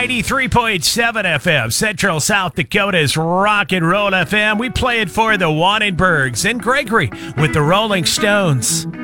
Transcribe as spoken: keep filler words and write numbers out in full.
ninety-three point seven F M, Central South Dakota's Rock and Roll F M. We play it for the Wannenbergs and Gregory with the Rolling Stones.